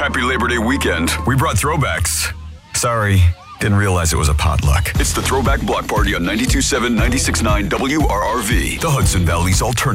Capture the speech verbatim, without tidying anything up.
Happy Labor Day weekend. We brought throwbacks. Sorry, didn't realize it was a potluck. It's the Throwback Block Party on ninety-two point seven, ninety-six point nine W R R V, The Hudson Valley's alternative.